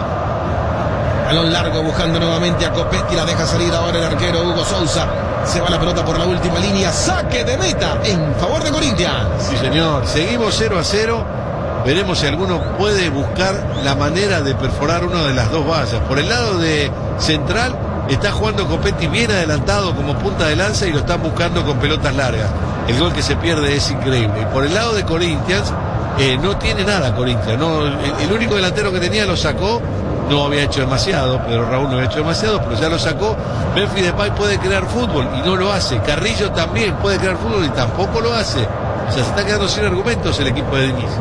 Balón largo buscando nuevamente a Copetti, la deja salir ahora el arquero Hugo Sousa. Se va la pelota por la última línea, saque de meta en favor de Corinthians. Sí señor, seguimos cero a cero. Veremos si alguno puede buscar la manera de perforar una de las dos vallas. Por el lado de Central está jugando Copetti bien adelantado como punta de lanza y lo están buscando con pelotas largas. El gol que se pierde es increíble. Y por el lado de Corinthians eh, no tiene nada Corinthians, no, el, el único delantero que tenía lo sacó. No había hecho demasiado, Pedro Raúl no había hecho demasiado, pero ya lo sacó. Memphis Depay puede crear fútbol y no lo hace. Carrillo también puede crear fútbol y tampoco lo hace. O sea, se está quedando sin argumentos el equipo de Diniz.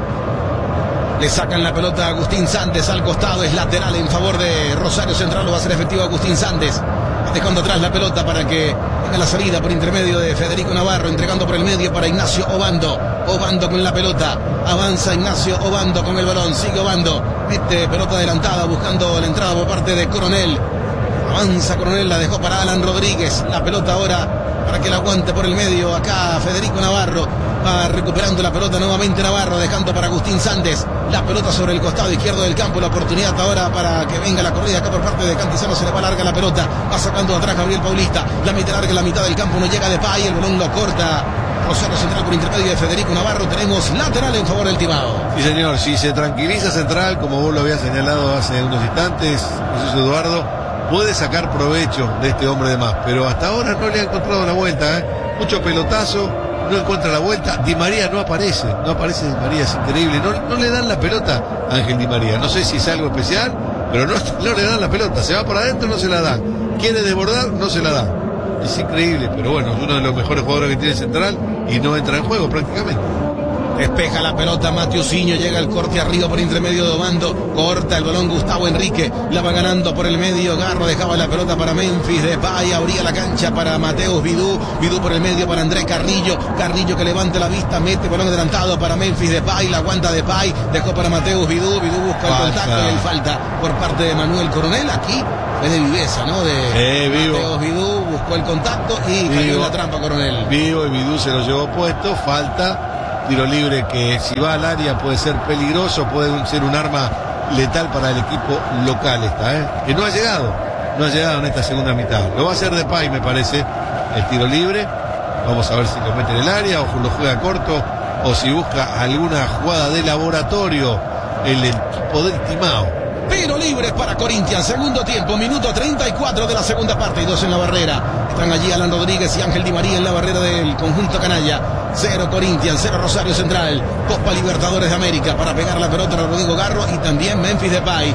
Le sacan la pelota a Agustín Sandes al costado, es lateral en favor de Rosario Central, lo va a hacer efectivo Agustín Sandes. Dejando atrás la pelota para que tenga la salida por intermedio de Federico Navarro, entregando por el medio para Ignacio Obando. Obando con la pelota, avanza Ignacio Obando con el balón, sigue Obando, mete pelota adelantada buscando la entrada por parte de Coronel. Avanza Coronel, la dejó para Alan Rodríguez, la pelota ahora para que la aguante por el medio acá Federico Navarro. Va recuperando la pelota nuevamente Navarro, dejando para Agustín Sandes. La pelota sobre el costado izquierdo del campo. La oportunidad ahora para que venga la corrida acá por parte de Cantizano. Se le va larga la pelota. Va sacando atrás Gabriel Paulista. La mete larga en la mitad del campo. No llega Depay. El balón lo corta Rosario Central por intermedio de Federico Navarro. Tenemos lateral en favor del Timao. Sí, señor. Si se tranquiliza Central, como vos lo habías señalado hace unos instantes, Jesús Eduardo, puede sacar provecho de este hombre de más. Pero hasta ahora no le ha encontrado la vuelta, ¿eh? Mucho pelotazo. No encuentra la vuelta, Di María no aparece, no aparece Di María, es increíble, no, no le dan la pelota a Ángel Di María, no sé si es algo especial, pero no, no le dan la pelota, se va por adentro, no se la dan, quiere desbordar, no se la dan, es increíble, pero bueno, es uno de los mejores jugadores que tiene Central y no entra en juego prácticamente. Despeja la pelota Matiusinho, llega el corte arriba por intermedio de Obando, corta el balón Gustavo Enrique, la va ganando por el medio, Garro dejaba la pelota para Memphis Depay, abría la cancha para Mateus Vidú, Vidú por el medio para Andrés Carrillo, Carrillo que levanta la vista, mete balón adelantado para Memphis Depay, la aguanta Depay, dejó para Mateus Vidú, Vidú busca el falta. contacto y el falta por parte de Manuel Coronel, aquí fue de viveza, ¿no? De eh, vivo. Mateus Vidú, buscó el contacto y vivo. Cayó en la trampa Coronel. Vivo y Vidú se lo llevó puesto, falta. Tiro libre que si va al área puede ser peligroso, puede ser un arma letal para el equipo local esta, ¿eh? Que no ha llegado, no ha llegado en esta segunda mitad. Lo va a hacer Depay, me parece, el tiro libre. Vamos a ver si lo mete en el área o lo juega corto o si busca alguna jugada de laboratorio el equipo del Timao. Tiro libre para Corinthians, segundo tiempo, minuto treinta y cuatro de la segunda parte y dos en la barrera. Están allí Alan Rodríguez y Ángel Di María en la barrera del conjunto canalla. Cero Corinthians, cero Rosario Central. Copa Libertadores de América para pegar la pelota a Rodrigo Garro y también Memphis Depay.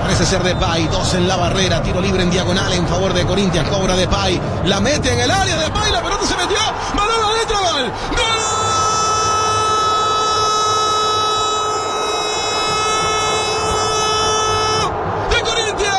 Parece ser Depay, dos en la barrera, tiro libre en diagonal en favor de Corinthians, cobra Depay, la mete en el área, Depay, la pelota se metió, balón adentro, gol, ¡gol! ¡De Corinthians!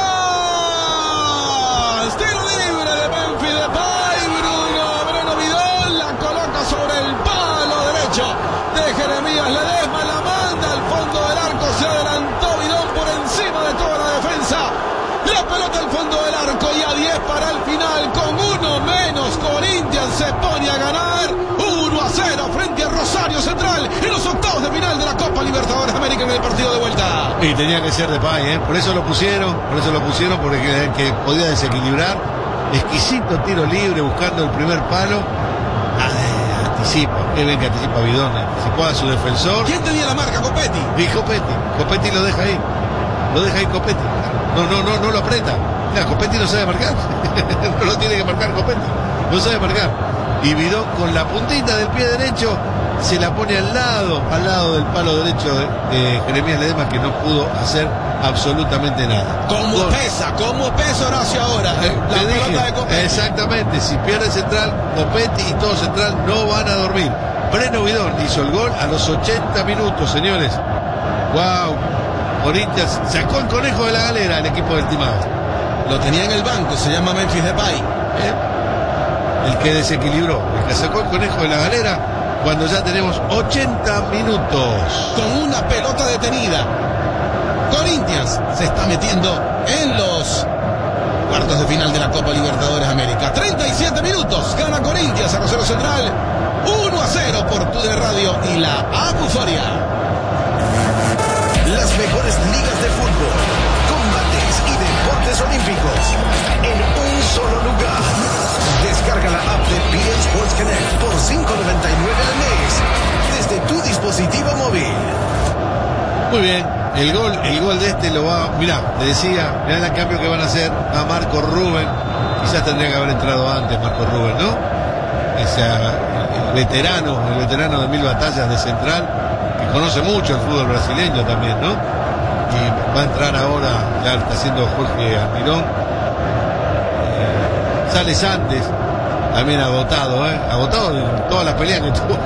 Tiro libre de Memphis Depay, Bruno, Breno Vidal, la coloca sobre el palo derecho de Jeremías Ledesma, la manda al fondo del arco, se adelantó Vidal por encima de toda la defensa, la pelota al fondo del arco y a diez para el final, con uno menos Corinthians se pone a ganar uno a cero frente a Rosario Central en los octavos de final de la Copa Libertadores de América en el partido de vuelta. Y tenía que ser Depay, ¿eh? Por eso lo pusieron, por eso lo pusieron, porque que podía desequilibrar. Exquisito tiro libre buscando el primer palo. Ah, anticipa, qué bien que anticipa Bidón, anticipó a su defensor. ¿Quién tenía la marca? Copetti. Y Copetti, Copetti lo deja ahí, lo deja ahí Copetti. No, no, no, no lo aprieta. Mira, Copetti no sabe marcar. No lo tiene que marcar Copetti, no sabe marcar. Y Bidón con la puntita del pie derecho se la pone al lado, al lado del palo derecho de, de Jeremías Ledesma, que no pudo hacer absolutamente nada. ¿Cómo Gol. pesa? ¿Cómo pesa Horacio ahora? Eh, La te pelota dije, de Copetti. exactamente, si pierde Central, Copetti y todo Central no van a dormir. Breno Bidón hizo el gol a los ochenta minutos, señores. Wow, Corinthians sacó el conejo de la galera el equipo del Timado. Lo tenía en el banco, se llama Memphis Depay. ¿Eh? El que desequilibró, el que sacó el conejo de la galera cuando ya tenemos ochenta minutos. Con una pelota detenida, Corinthians se está metiendo en los cuartos de final de la Copa Libertadores América. treinta y siete minutos, gana Corinthians a Rosario Central, uno a cero por Tu D Radio y la Acuforia. Las mejores ligas de fútbol, combates y deportes olímpicos en un solo lugar. Descarga la app de P N Sports Connect por cinco noventa y nueve al mes desde tu dispositivo móvil. Muy bien, el gol, el gol de este lo va, mirá, te decía, mirá el cambio que van a hacer a Marco Rubén. Quizás tendría que haber entrado antes Marco Rubén, ¿no? Ese el veterano, el veterano de mil batallas de Central, que conoce mucho el fútbol brasileño también, ¿no? Y va a entrar ahora, ya está haciendo Jorge Almirón. Eh, sale Santos, también agotado, ¿eh? Agotado en todas las peleas que tuvo.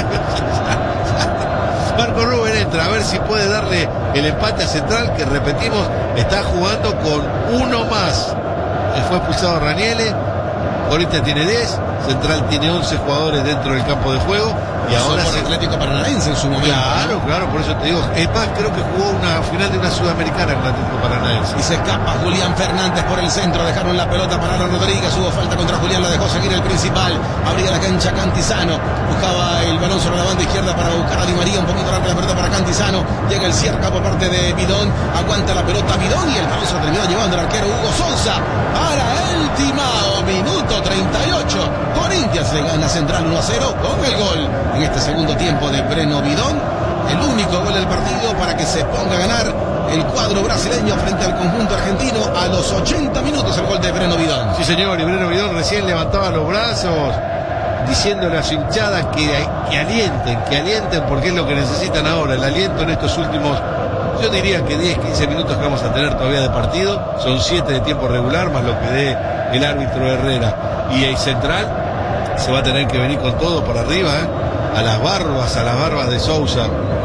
Marco Rubén entra a ver si puede darle el empate a Central, que repetimos, está jugando con uno más. Fue expulsado Raniele, Corinthians tiene diez, Central tiene once jugadores dentro del campo de juego y ahora por se... Atlético Paranaense en su momento. Claro, claro, por eso te digo. Es más, creo que jugó una final de una sudamericana con Atlético Paranaense. Y se escapa Julián Fernández por el centro, dejaron la pelota para Alan Rodríguez, hubo falta contra Julián, la dejó seguir el principal, abría la cancha Cantizano, buscaba el balón sobre la banda izquierda para buscar a Di María, un poquito larga la pelota para Cantizano, llega el Cierca por parte de Bidón, aguanta la pelota Bidón y el balón se lo terminó llevando el arquero Hugo Sousa para el Timao, minuto treinta y ocho, Corinthians le gana Central uno a cero con el gol en este segundo tiempo de Breno Bidón, el único gol del partido para que se ponga a ganar el cuadro brasileño frente al conjunto argentino a los ochenta minutos, el gol de Breno Bidón. Sí, señor, y Breno Bidón recién levantaba los brazos diciéndole a su hinchada que, que alienten, que alienten porque es lo que necesitan ahora, el aliento en estos últimos, yo diría que diez, quince minutos que vamos a tener todavía de partido, son siete de tiempo regular más lo que dé el árbitro Herrera, y el Central se va a tener que venir con todo por arriba, ¿eh? A las barbas, a las barbas de Sousa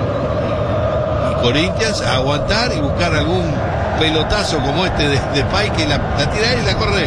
y Corinthians, a aguantar y buscar algún pelotazo como este de, de Pay que la, la tira y la corre.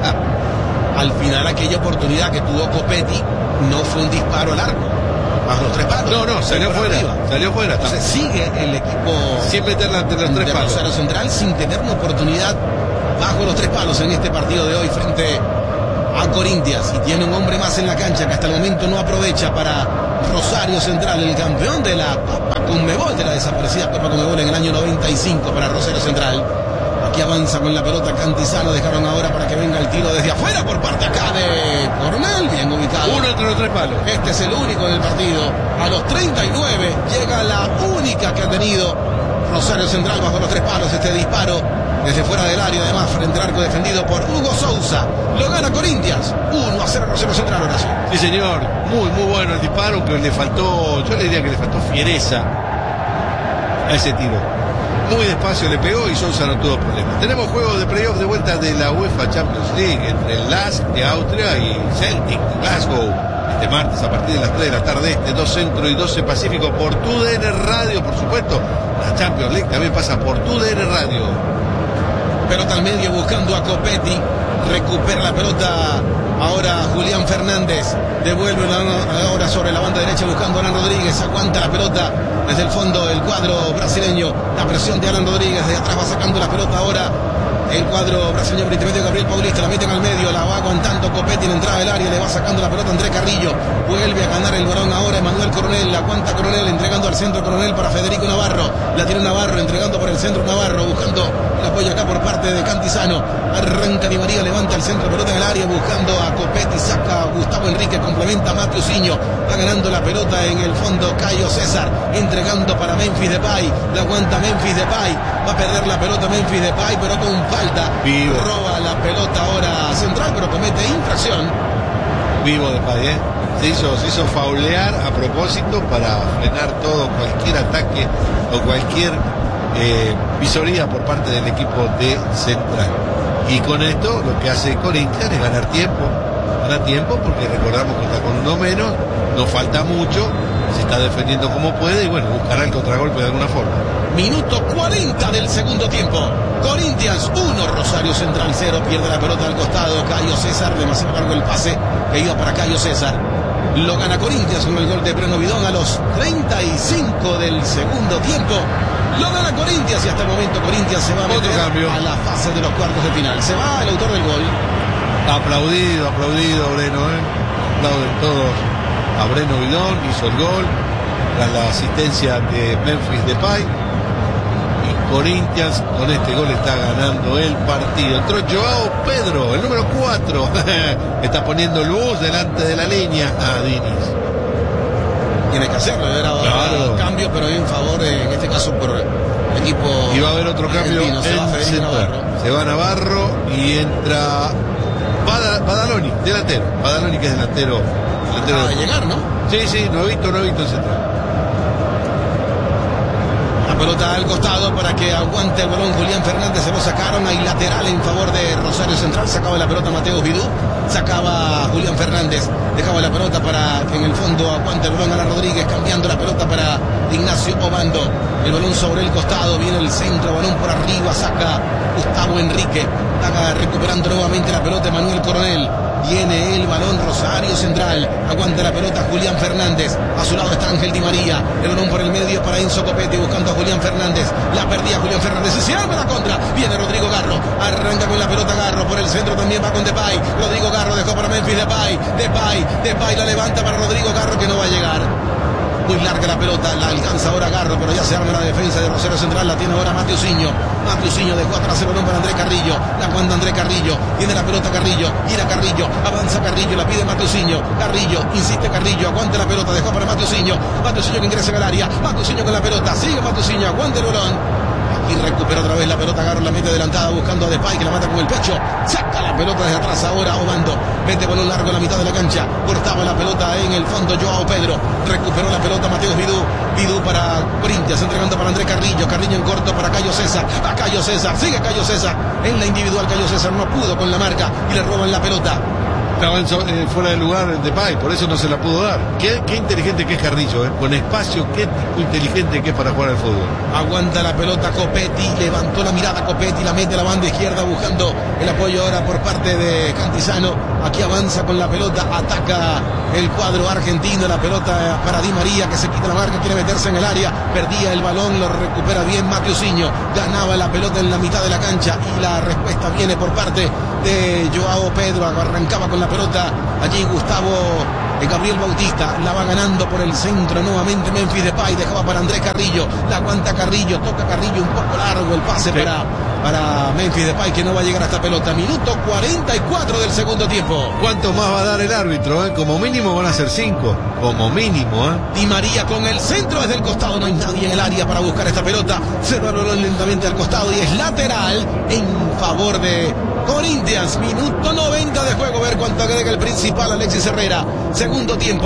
Al final aquella oportunidad que tuvo Copetti no fue un disparo al arco, bajo los tres palos. No, no, salió fuera, arriba. salió fuera. Entonces sigue el equipo sin meterla entre los tres de palos. Rosario Central sin tener una oportunidad bajo los tres palos en este partido de hoy frente a Corinthians, y tiene un hombre más en la cancha que hasta el momento no aprovecha para Rosario Central, el campeón de la Copa Conmebol, de la desaparecida Copa Conmebol en el año noventa y cinco para Rosario Central. Aquí avanza con la pelota Cantizano, dejaron ahora para que venga el tiro desde afuera por parte acá de Coronel, bien ubicado. Uno entre los tres palos. Este es el único del partido. A los treinta y nueve llega la única que ha tenido Rosario Central bajo los tres palos, este disparo desde fuera del área, además frente al arco defendido por Hugo Sousa. Lo gana Corinthians, uno a cero Rosario Central, Horacio. Sí, señor, muy, muy bueno el disparo, que le faltó, yo le diría que le faltó fiereza a ese tiro. muy despacio le pegó y Sousa no tuvo problemas. Tenemos juego de playoff de vuelta de la UEFA Champions League entre el L A S de Austria y Celtic de Glasgow. Este martes a partir de las tres de la tarde, este dos Centro y doce Pacífico por tu D N Radio, por supuesto. La Champions League también pasa por tu D N Radio. Pelota al medio buscando a Copetti. Recupera la pelota ahora Julián Fernández. Devuelve ahora sobre la banda derecha buscando a Alan Rodríguez. Aguanta la pelota desde el fondo el cuadro brasileño. La presión de Alan Rodríguez. De atrás va sacando la pelota ahora el cuadro brasileño por intermedio de Gabriel Paulista. La meten al medio. La va aguantando Copetti en la entrada del área. Le va sacando la pelota André Carrillo. Vuelve a ganar el balón ahora Emanuel Coronel. La aguanta Coronel entregando al centro Coronel para Federico Navarro. La tiene Navarro entregando por el centro Navarro. Buscando el apoyo acá por parte de Cantizano. Arranca Di María, levanta el centro, pelota en el área, buscando a Copetti, saca a Gustavo Enrique, complementa a Matiusinho, va ganando la pelota en el fondo Caio César, entregando para Memphis Depay, la aguanta Memphis Depay, va a perder la pelota Memphis Depay, pero con falta, Vivo. roba la pelota ahora Central, pero comete infracción. Vivo Depay, ¿eh? Se hizo, se hizo faulear a propósito para frenar todo, cualquier ataque o cualquier eh, visoría por parte del equipo de Central. Y con esto lo que hace Corinthians es ganar tiempo, ganar tiempo porque recordamos que está con uno menos, no falta mucho, se está defendiendo como puede y bueno, buscará el contragolpe de alguna forma. Minuto cuarenta del segundo tiempo. Corinthians uno, Rosario Central cero, pierde la pelota al costado Caio César, demasiado largo el pase que iba para Caio César. Lo gana Corinthians con el gol de Breno Bidón a los treinta y cinco del segundo tiempo. Lo gana Corinthians y hasta el momento Corinthians se va a meter a la fase de los cuartos de final. Se va el autor del gol. Aplaudido, aplaudido Breno, ¿eh? Aplauden todos a Breno Bidón, hizo el gol tras la asistencia de Memphis Depay. Y Corinthians con este gol está ganando el partido. Entró Joao Pedro, el número cuatro. Está poniendo el bus delante de la línea a Diniz. Tiene que hacerlo, era Claro. cambio, pero en favor, eh, en este caso, por el equipo. Y va a haber otro cambio argentino. Se va en Federico Central. Navarro. Se va Navarro y entra Bada- Badaloni, delantero. Badaloni que es delantero. delantero Acaba de- de llegar, ¿no? Sí, sí, nuevito, nuevito en Central. La pelota al costado para que aguante el balón Julián Fernández, se lo sacaron, hay lateral en favor de Rosario Central, sacaba la pelota Mateo Vidú, sacaba a Julián Fernández, dejaba la pelota para que en el fondo aguante el balón Alan Rodríguez, cambiando la pelota para Ignacio Obando, el balón sobre el costado, viene el centro, balón por arriba, saca Gustavo Enrique, está recuperando nuevamente la pelota Emanuel Coronel. Viene el balón Rosario Central. Aguanta la pelota Julián Fernández. A su lado está Ángel Di María. El balón por el medio para Enzo Copetti buscando a Julián Fernández. La perdía Julián Fernández. Y se arma la contra. Viene Rodrigo Garro. Arranca con la pelota Garro. Por el centro también va con Depay. Rodrigo Garro dejó para Memphis Depay. Depay. Depay la levanta para Rodrigo Garro que no va a llegar. Muy larga la pelota, la alcanza ahora Garro, pero ya se arma la defensa de Rosario Central, la tiene ahora Matiusinho. Matiusinho dejó atrás el balón para André Carrillo, la aguanta André Carrillo, tiene la pelota Carrillo, gira Carrillo, avanza Carrillo, la pide Matiusinho, Carrillo, insiste Carrillo, aguanta la pelota, dejó para Matiusinho, Matiusinho que ingresa en el área, Matiusinho con la pelota, sigue Matiusinho, aguanta el balón. Y recupera otra vez la pelota, Garro la mete adelantada buscando a Depay que la mata con el pecho, saca la pelota desde atrás ahora Obando, mete balón largo en la mitad de la cancha, cortaba la pelota en el fondo Joao Pedro, recuperó la pelota Mateo Vidú, Vidú para Corinthians, entregando para André Carrillo, Carrillo en corto para Caio César, a Caio César, sigue Caio César, en la individual Caio César no pudo con la marca y le roban la pelota. Estaba en so- eh, fuera de lugar de Depay, por eso no se la pudo dar. Qué, qué inteligente que es Carrillo, ¿eh? Con espacio, qué tipo inteligente que es para jugar al fútbol. Aguanta la pelota Copetti, levantó la mirada Copetti, la mete a la banda izquierda buscando el apoyo ahora por parte de Cantizano. Aquí avanza con la pelota, ataca el cuadro argentino, la pelota para Di María que se quita la marca, quiere meterse en el área, perdía el balón, lo recupera bien Matiusinho, ganaba la pelota en la mitad de la cancha y la respuesta viene por parte de Joao Pedro, arrancaba con la pelota allí Gustavo eh, Gabriel Bautista, la va ganando por el centro nuevamente Memphis Depay, dejaba para Andrés Carrillo, la aguanta Carrillo, toca Carrillo, un poco largo el pase Sí. para, para Memphis Depay que no va a llegar a esta pelota, minuto cuarenta y cuatro del segundo tiempo. ¿Cuánto más va a dar el árbitro? Eh? Como mínimo van a ser cinco. Como mínimo, ¿eh? Di María con el centro desde el costado, no hay nadie en el área para buscar esta pelota, se va el balón lentamente al costado y es lateral en favor de Corinthians, minuto noventa de juego, ver cuánto agrega el principal Alexis Herrera, segundo tiempo.